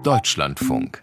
Deutschlandfunk.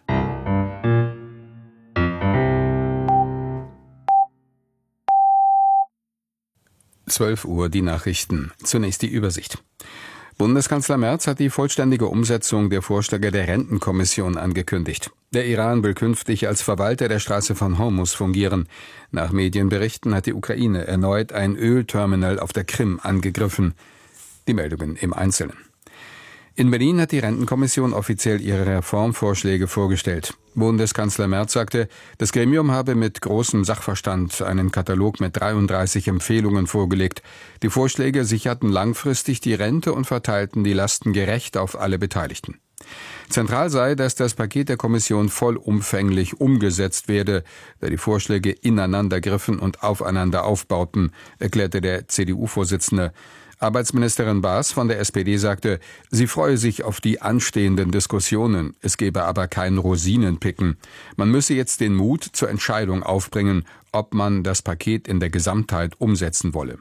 Uhr die Nachrichten. Zunächst die Übersicht. Bundeskanzler Merz hat die vollständige Umsetzung der Vorschläge der Rentenkommission angekündigt. Der Iran will künftig als Verwalter der Straße von Hormuz fungieren. Nach Medienberichten hat die Ukraine erneut ein Ölterminal auf der Krim angegriffen. Die Meldungen im Einzelnen. In Berlin hat die Rentenkommission offiziell ihre Reformvorschläge vorgestellt. Bundeskanzler Merz sagte, das Gremium habe mit großem Sachverstand einen Katalog mit 33 Empfehlungen vorgelegt. Die Vorschläge sicherten langfristig die Rente und verteilten die Lasten gerecht auf alle Beteiligten. Zentral sei, dass das Paket der Kommission vollumfänglich umgesetzt werde, da die Vorschläge ineinander griffen und aufeinander aufbauten, erklärte der CDU-Vorsitzende. Arbeitsministerin Baas von der SPD sagte, sie freue sich auf die anstehenden Diskussionen. Es gebe aber kein Rosinenpicken. Man müsse jetzt den Mut zur Entscheidung aufbringen, ob man das Paket in der Gesamtheit umsetzen wolle.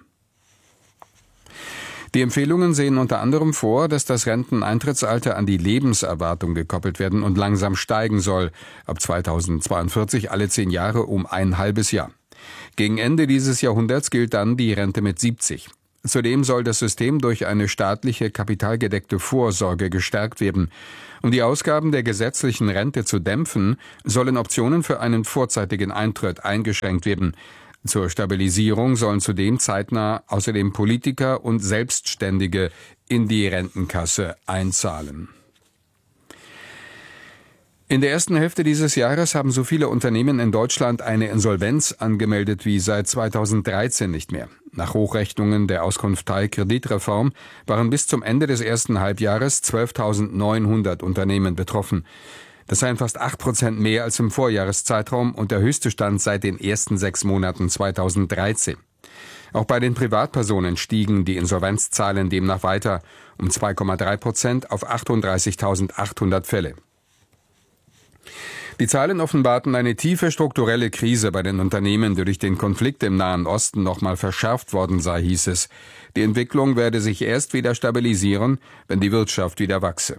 Die Empfehlungen sehen unter anderem vor, dass das Renteneintrittsalter an die Lebenserwartung gekoppelt werden und langsam steigen soll. Ab 2042 alle 10 Jahre um ein halbes Jahr. Gegen Ende dieses Jahrhunderts gilt dann die Rente mit 70. Zudem soll das System durch eine staatliche kapitalgedeckte Vorsorge gestärkt werden. Um die Ausgaben der gesetzlichen Rente zu dämpfen, sollen Optionen für einen vorzeitigen Eintritt eingeschränkt werden. Zur Stabilisierung sollen zudem zeitnah außerdem Politiker und Selbstständige in die Rentenkasse einzahlen. In der ersten Hälfte dieses Jahres haben so viele Unternehmen in Deutschland eine Insolvenz angemeldet wie seit 2013 nicht mehr. Nach Hochrechnungen der Auskunft Teil Kreditreform waren bis zum Ende des ersten Halbjahres 12.900 Unternehmen betroffen. Das seien fast 8% mehr als im Vorjahreszeitraum und der höchste Stand seit den ersten 6 Monaten 2013. Auch bei den Privatpersonen stiegen die Insolvenzzahlen demnach weiter um 2,3% auf 38.800 Fälle. Die Zahlen offenbarten eine tiefe strukturelle Krise bei den Unternehmen, die durch den Konflikt im Nahen Osten nochmal verschärft worden sei, hieß es. Die Entwicklung werde sich erst wieder stabilisieren, wenn die Wirtschaft wieder wachse.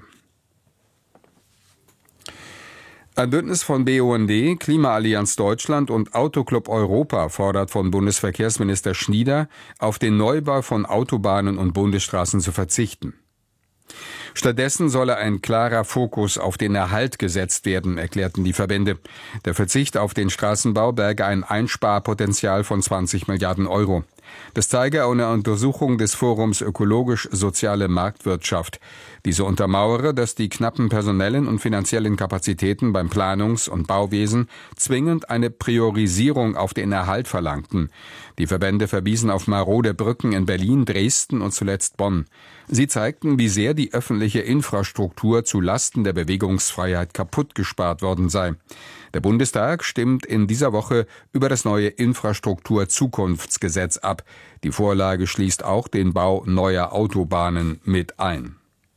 Ein Bündnis von BUND, Klimaallianz Deutschland und Autoclub Europa fordert von Bundesverkehrsminister Schnieder, auf den Neubau von Autobahnen und Bundesstraßen zu verzichten. Stattdessen solle ein klarer Fokus auf den Erhalt gesetzt werden, erklärten die Verbände. Der Verzicht auf den Straßenbau berge ein Einsparpotenzial von 20 Milliarden Euro. Das zeige eine Untersuchung des Forums Ökologisch-Soziale Marktwirtschaft. Diese untermauere, dass die knappen personellen und finanziellen Kapazitäten beim Planungs- und Bauwesen zwingend eine Priorisierung auf den Erhalt verlangten. Die Verbände verwiesen auf marode Brücken in Berlin, Dresden und zuletzt Bonn. Sie zeigten, wie sehr die öffentliche Infrastruktur zu Lasten der Bewegungsfreiheit kaputt gespart worden sei. Der Bundestag stimmt in dieser Woche über das neue Infrastrukturzukunftsgesetz ab. Die Vorlage schließt auch den Bau neuer Autobahnen mit ein.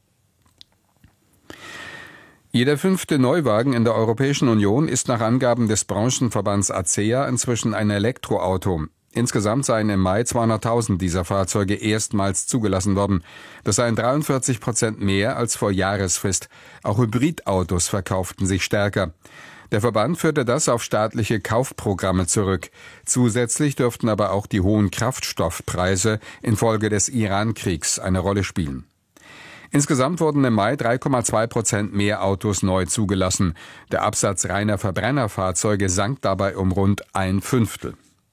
Jeder 5. Neuwagen in der Europäischen Union ist nach Angaben des Branchenverbands ACEA inzwischen ein Elektroauto. Insgesamt seien im Mai 200.000 dieser Fahrzeuge erstmals zugelassen worden. Das seien 43% mehr als vor Jahresfrist. Auch Hybridautos verkauften sich stärker. Der Verband führte das auf staatliche Kaufprogramme zurück. Zusätzlich dürften aber auch die hohen Kraftstoffpreise infolge des Iran-Kriegs eine Rolle spielen. Insgesamt wurden im Mai 3,2% mehr Autos neu zugelassen. Der Absatz reiner Verbrennerfahrzeuge sank dabei um rund 1/5.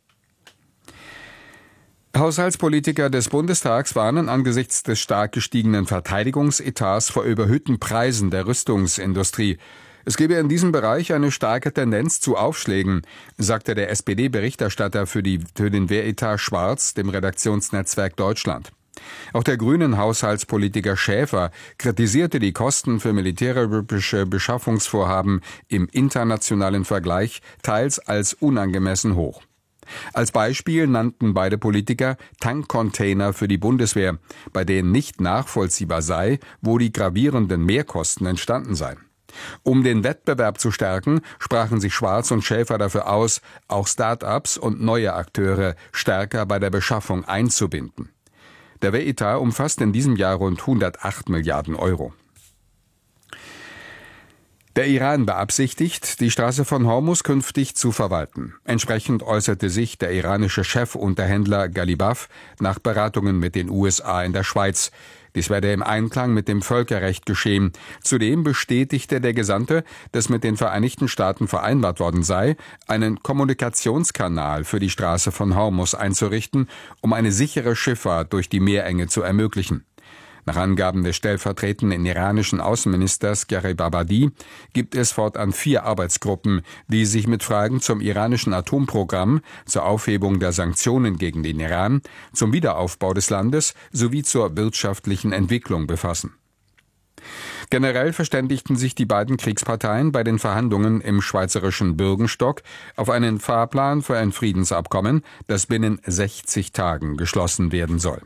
Haushaltspolitiker des Bundestags warnen angesichts des stark gestiegenen Verteidigungsetats vor überhöhten Preisen der Rüstungsindustrie. Es gebe in diesem Bereich eine starke Tendenz zu Aufschlägen, sagte der SPD-Berichterstatter für den Wehretat Schwarz dem Redaktionsnetzwerk Deutschland. Auch der grünen Haushaltspolitiker Schäfer kritisierte die Kosten für militärische Beschaffungsvorhaben im internationalen Vergleich teils als unangemessen hoch. Als Beispiel nannten beide Politiker Tankcontainer für die Bundeswehr, bei denen nicht nachvollziehbar sei, wo die gravierenden Mehrkosten entstanden seien. Um den Wettbewerb zu stärken, sprachen sich Schwarz und Schäfer dafür aus, auch Start-ups und neue Akteure stärker bei der Beschaffung einzubinden. Der Wehretat umfasst in diesem Jahr rund 108 Milliarden Euro. Der Iran beabsichtigt, die Straße von Hormuz künftig zu verwalten. Entsprechend äußerte sich der iranische Chefunterhändler Ghalibaf nach Beratungen mit den USA in der Schweiz. Dies werde im Einklang mit dem Völkerrecht geschehen. Zudem bestätigte der Gesandte, dass mit den Vereinigten Staaten vereinbart worden sei, einen Kommunikationskanal für die Straße von Hormuz einzurichten, um eine sichere Schifffahrt durch die Meerenge zu ermöglichen. Nach Angaben des stellvertretenden iranischen Außenministers Garib Abadi gibt es fortan 4 Arbeitsgruppen, die sich mit Fragen zum iranischen Atomprogramm, zur Aufhebung der Sanktionen gegen den Iran, zum Wiederaufbau des Landes sowie zur wirtschaftlichen Entwicklung befassen. Generell verständigten sich die beiden Kriegsparteien bei den Verhandlungen im schweizerischen Bürgenstock auf einen Fahrplan für ein Friedensabkommen, das binnen 60 Tagen geschlossen werden soll.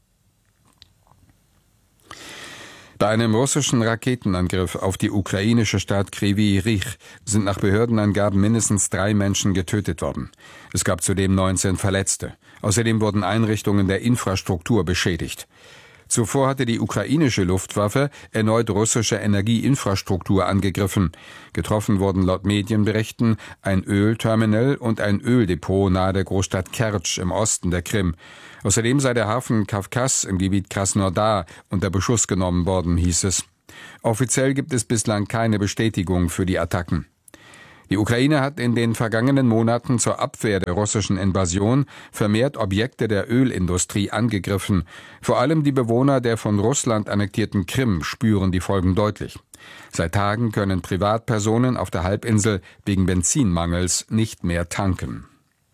Bei einem russischen Raketenangriff auf die ukrainische Stadt Kryvyi Rih sind nach Behördenangaben mindestens 3 Menschen getötet worden. Es gab zudem 19 Verletzte. Außerdem wurden Einrichtungen der Infrastruktur beschädigt. Zuvor hatte die ukrainische Luftwaffe erneut russische Energieinfrastruktur angegriffen. Getroffen wurden laut Medienberichten ein Ölterminal und ein Öldepot nahe der Großstadt Kertsch im Osten der Krim. Außerdem sei der Hafen Kawkas im Gebiet Krasnodar unter Beschuss genommen worden, hieß es. Offiziell gibt es bislang keine Bestätigung für die Attacken. Die Ukraine hat in den vergangenen Monaten zur Abwehr der russischen Invasion vermehrt Objekte der Ölindustrie angegriffen. Vor allem die Bewohner der von Russland annektierten Krim spüren die Folgen deutlich. Seit Tagen können Privatpersonen auf der Halbinsel wegen Benzinmangels nicht mehr tanken.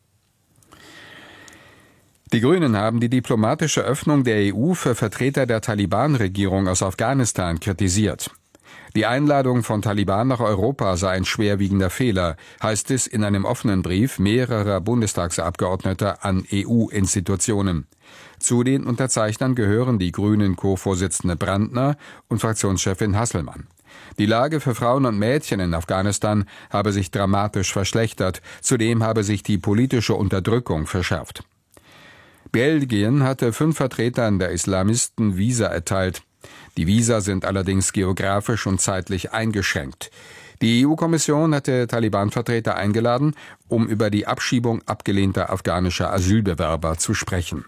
Die Grünen haben die diplomatische Öffnung der EU für Vertreter der Taliban-Regierung aus Afghanistan kritisiert. Die Einladung von Taliban nach Europa sei ein schwerwiegender Fehler, heißt es in einem offenen Brief mehrerer Bundestagsabgeordneter an EU-Institutionen. Zu den Unterzeichnern gehören die Grünen-Co-Vorsitzende Brandner und Fraktionschefin Hasselmann. Die Lage für Frauen und Mädchen in Afghanistan habe sich dramatisch verschlechtert, zudem habe sich die politische Unterdrückung verschärft. Belgien hatte 5 Vertretern der Islamisten Visa erteilt. Die Visa sind allerdings geografisch und zeitlich eingeschränkt. Die EU-Kommission hatte Taliban-Vertreter eingeladen, um über die Abschiebung abgelehnter afghanischer Asylbewerber zu sprechen.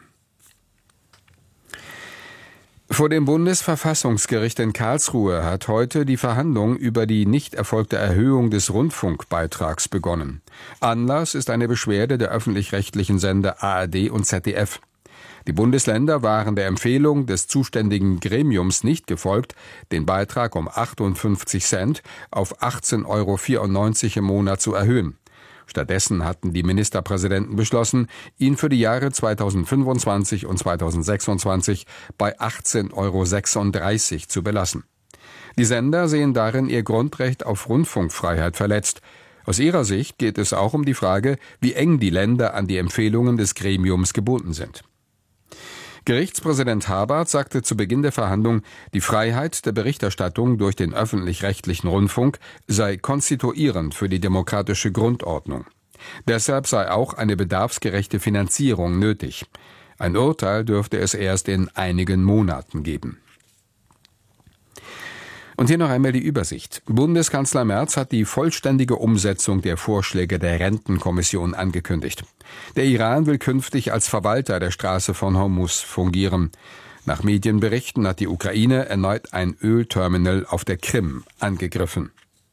Vor dem Bundesverfassungsgericht in Karlsruhe hat heute die Verhandlung über die nicht erfolgte Erhöhung des Rundfunkbeitrags begonnen. Anlass ist eine Beschwerde der öffentlich-rechtlichen Sender ARD und ZDF. Die Bundesländer waren der Empfehlung des zuständigen Gremiums nicht gefolgt, den Beitrag um 58 Cent auf 18,94 € im Monat zu erhöhen. Stattdessen hatten die Ministerpräsidenten beschlossen, ihn für die Jahre 2025 und 2026 bei 18,36 € zu belassen. Die Sender sehen darin ihr Grundrecht auf Rundfunkfreiheit verletzt. Aus ihrer Sicht geht es auch um die Frage, wie eng die Länder an die Empfehlungen des Gremiums gebunden sind. Gerichtspräsident Habart sagte zu Beginn der Verhandlung, die Freiheit der Berichterstattung durch den öffentlich-rechtlichen Rundfunk sei konstituierend für die demokratische Grundordnung. Deshalb sei auch eine bedarfsgerechte Finanzierung nötig. Ein Urteil dürfte es erst in einigen Monaten geben. Und hier noch einmal die Übersicht. Bundeskanzler Merz hat die vollständige Umsetzung der Vorschläge der Rentenkommission angekündigt. Der Iran will künftig als Verwalter der Straße von Hormuz fungieren. Nach Medienberichten hat die Ukraine erneut ein Ölterminal auf der Krim angegriffen.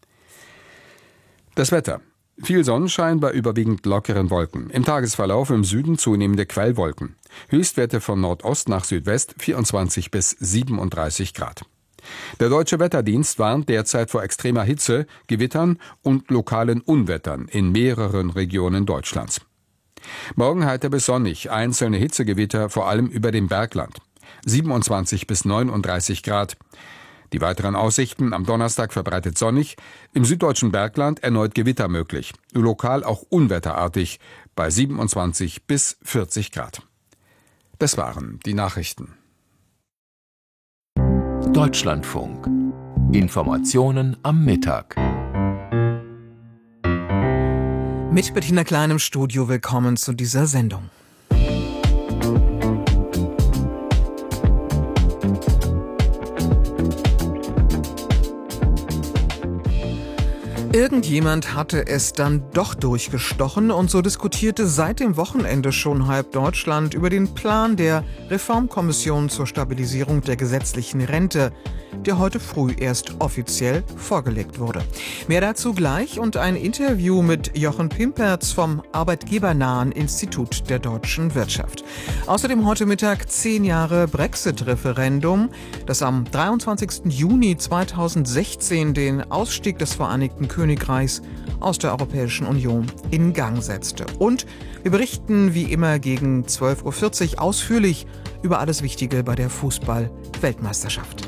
Das Wetter. Viel Sonnenschein bei überwiegend lockeren Wolken. Im Tagesverlauf im Süden zunehmende Quellwolken. Höchstwerte von Nordost nach Südwest 24 bis 37 Grad. Der Deutsche Wetterdienst warnt derzeit vor extremer Hitze, Gewittern und lokalen Unwettern in mehreren Regionen Deutschlands. Morgen heiter bis sonnig, einzelne Hitzegewitter vor allem über dem Bergland. 27 bis 39 Grad. Die weiteren Aussichten: am Donnerstag verbreitet sonnig, im süddeutschen Bergland erneut Gewitter möglich, lokal auch unwetterartig, bei 27 bis 40 Grad. Das waren die Nachrichten. Deutschlandfunk. Informationen am Mittag. Mit Bettina Klein im Studio, willkommen zu dieser Sendung. Irgendjemand hatte es dann doch durchgestochen und so diskutierte seit dem Wochenende schon halb Deutschland über den Plan der Reformkommission zur Stabilisierung der gesetzlichen Rente, der heute früh erst offiziell vorgelegt wurde. Mehr dazu gleich und ein Interview mit Jochen Pimperz vom arbeitgebernahen Institut der deutschen Wirtschaft. Außerdem heute Mittag 10 Jahre Brexit-Referendum, das am 23. Juni 2016 den Ausstieg des Vereinigten Königreichs aus der Europäischen Union in Gang setzte. Und wir berichten wie immer gegen 12.40 Uhr ausführlich über alles Wichtige bei der Fußball-Weltmeisterschaft.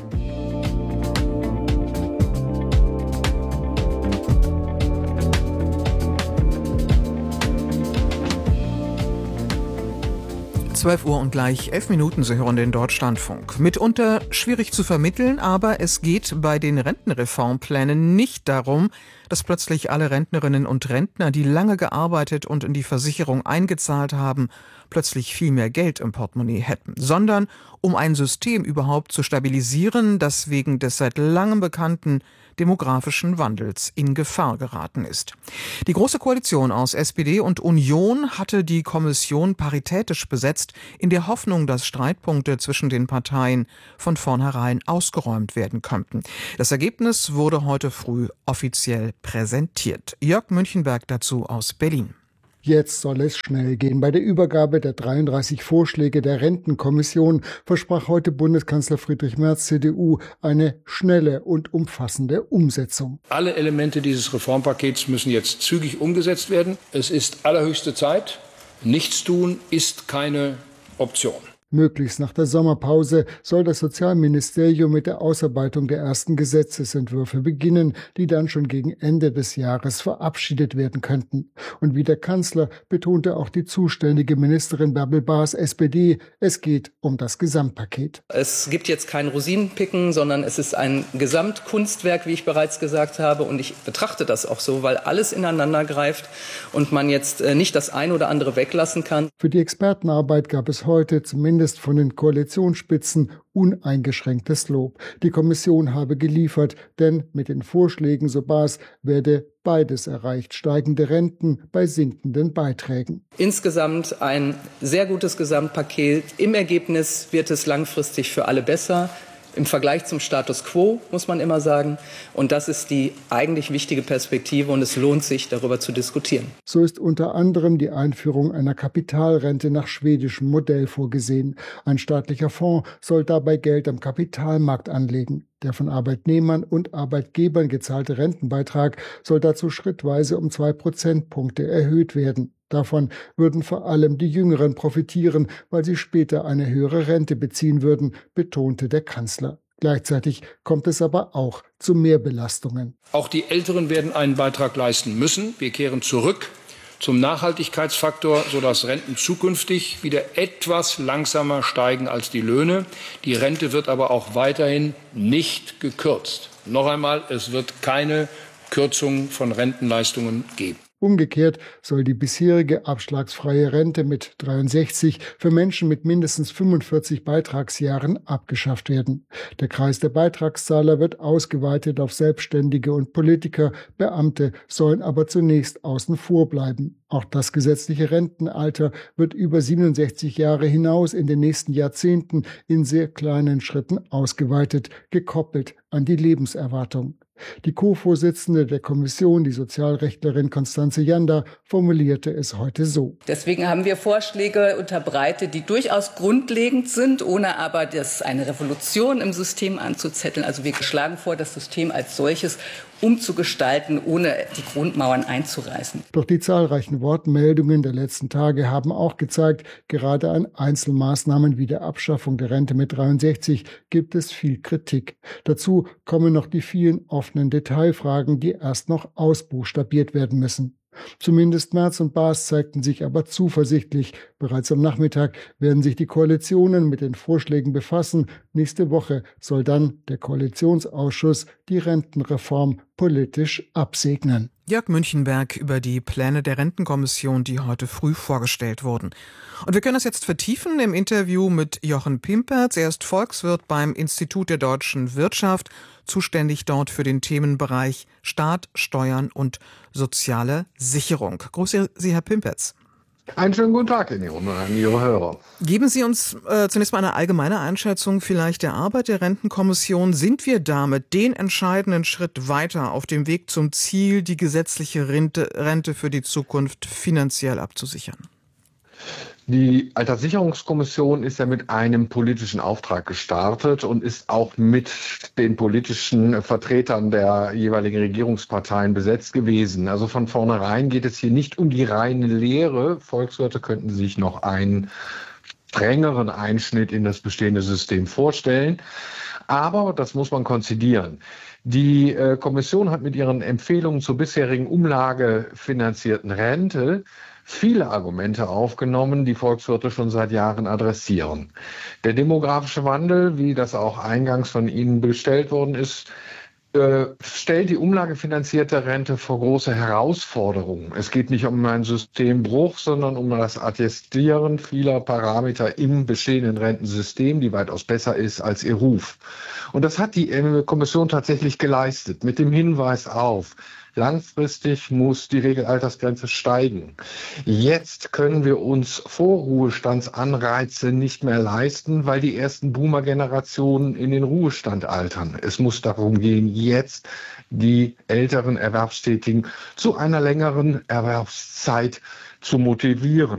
Uhr und gleich 11 Minuten, Sie hören den Deutschlandfunk. Mitunter schwierig zu vermitteln, aber es geht bei den Rentenreformplänen nicht darum, dass plötzlich alle Rentnerinnen und Rentner, die lange gearbeitet und in die Versicherung eingezahlt haben, plötzlich viel mehr Geld im Portemonnaie hätten, sondern um ein System überhaupt zu stabilisieren, das wegen des seit langem bekannten demografischen Wandels in Gefahr geraten ist. Die Große Koalition aus SPD und Union hatte die Kommission paritätisch besetzt, in der Hoffnung, dass Streitpunkte zwischen den Parteien von vornherein ausgeräumt werden könnten. Das Ergebnis wurde heute früh offiziell präsentiert. Jörg Münchenberg dazu aus Berlin. Jetzt soll es schnell gehen. Bei der Übergabe der 33 Vorschläge der Rentenkommission versprach heute Bundeskanzler Friedrich Merz, CDU, eine schnelle und umfassende Umsetzung. Alle Elemente dieses Reformpakets müssen jetzt zügig umgesetzt werden. Es ist allerhöchste Zeit. Nichtstun ist keine Option. Möglichst nach der Sommerpause soll das Sozialministerium mit der Ausarbeitung der ersten Gesetzesentwürfe beginnen, die dann schon gegen Ende des Jahres verabschiedet werden könnten. Und wie der Kanzler betonte auch die zuständige Ministerin Bärbel Baas, SPD, es geht um das Gesamtpaket. Es gibt jetzt kein Rosinenpicken, sondern es ist ein Gesamtkunstwerk, wie ich bereits gesagt habe. Und ich betrachte das auch so, weil alles ineinander greift und man jetzt nicht das eine oder andere weglassen kann. Für die Expertenarbeit gab es heute zumindest von den Koalitionsspitzen uneingeschränktes Lob. Die Kommission habe geliefert, denn mit den Vorschlägen, so Baas, werde beides erreicht: steigende Renten bei sinkenden Beiträgen. Insgesamt ein sehr gutes Gesamtpaket. Im Ergebnis wird es langfristig für alle besser. Im Vergleich zum Status quo, muss man immer sagen. Und das ist die eigentlich wichtige Perspektive und es lohnt sich, darüber zu diskutieren. So ist unter anderem die Einführung einer Kapitalrente nach schwedischem Modell vorgesehen. Ein staatlicher Fonds soll dabei Geld am Kapitalmarkt anlegen. Der von Arbeitnehmern und Arbeitgebern gezahlte Rentenbeitrag soll dazu schrittweise um 2 Prozentpunkte erhöht werden. Davon würden vor allem die Jüngeren profitieren, weil sie später eine höhere Rente beziehen würden, betonte der Kanzler. Gleichzeitig kommt es aber auch zu Mehrbelastungen. Auch die Älteren werden einen Beitrag leisten müssen. Wir kehren zurück zum Nachhaltigkeitsfaktor, sodass Renten zukünftig wieder etwas langsamer steigen als die Löhne. Die Rente wird aber auch weiterhin nicht gekürzt. Noch einmal, es wird keine Kürzung von Rentenleistungen geben. Umgekehrt soll die bisherige abschlagsfreie Rente mit 63 für Menschen mit mindestens 45 Beitragsjahren abgeschafft werden. Der Kreis der Beitragszahler wird ausgeweitet auf Selbstständige und Politiker. Beamte sollen aber zunächst außen vor bleiben. Auch das gesetzliche Rentenalter wird über 67 Jahre hinaus in den nächsten Jahrzehnten in sehr kleinen Schritten ausgeweitet, gekoppelt an die Lebenserwartung. Die Co-Vorsitzende der Kommission, die Sozialrechtlerin Constanze Janda, formulierte es heute so. Deswegen haben wir Vorschläge unterbreitet, die durchaus grundlegend sind, ohne aber eine Revolution im System anzuzetteln. Also wir schlagen vor, das System als solches umzugestalten, ohne die Grundmauern einzureißen. Doch die zahlreichen Wortmeldungen der letzten Tage haben auch gezeigt, gerade an Einzelmaßnahmen wie der Abschaffung der Rente mit 63 gibt es viel Kritik. Dazu kommen noch die vielen offenen Detailfragen, die erst noch ausbuchstabiert werden müssen. Zumindest Merz und Baas zeigten sich aber zuversichtlich. Bereits am Nachmittag werden sich die Koalitionen mit den Vorschlägen befassen. Nächste Woche soll dann der Koalitionsausschuss die Rentenreform politisch absegnen. Jörg Münchenberg über die Pläne der Rentenkommission, die heute früh vorgestellt wurden. Und wir können das jetzt vertiefen im Interview mit Jochen Pimperz. Er ist Volkswirt beim Institut der deutschen Wirtschaft, zuständig dort für den Themenbereich Staat, Steuern und soziale Sicherung. Grüße Sie, Herr Pimperz. Einen schönen guten Tag in die Runde an Ihre Hörer. Geben Sie uns zunächst mal eine allgemeine Einschätzung vielleicht der Arbeit der Rentenkommission. Sind wir damit den entscheidenden Schritt weiter auf dem Weg zum Ziel, die gesetzliche Rente für die Zukunft finanziell abzusichern? Die Alterssicherungskommission ist ja mit einem politischen Auftrag gestartet und ist auch mit den politischen Vertretern der jeweiligen Regierungsparteien besetzt gewesen. Also von vornherein geht es hier nicht um die reine Lehre. Volkswirte könnten sich noch einen strengeren Einschnitt in das bestehende System vorstellen. Aber das muss man konzidieren. Die Kommission hat mit ihren Empfehlungen zur bisherigen umlagefinanzierten Rente viele Argumente aufgenommen, die Volkswirte schon seit Jahren adressieren. Der demografische Wandel, wie das auch eingangs von Ihnen bestellt worden ist, stellt die umlagefinanzierte Rente vor große Herausforderungen. Es geht nicht um einen Systembruch, sondern um das Attestieren vieler Parameter im bestehenden Rentensystem, die weitaus besser ist als ihr Ruf. Und das hat die Kommission tatsächlich geleistet, mit dem Hinweis auf: Langfristig muss die Regelaltersgrenze steigen. Jetzt können wir uns Vorruhestandsanreize nicht mehr leisten, weil die ersten Boomer-Generationen in den Ruhestand altern. Es muss darum gehen, jetzt die älteren Erwerbstätigen zu einer längeren Erwerbszeit zu motivieren.